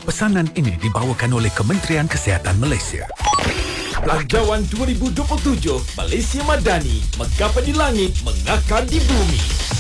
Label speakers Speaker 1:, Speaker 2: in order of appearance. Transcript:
Speaker 1: Pesanan ini dibawakan oleh Kementerian Kesihatan Malaysia.
Speaker 2: Langjawan 2027 Malaysia Madani, menggapai di langit, mengakar di bumi.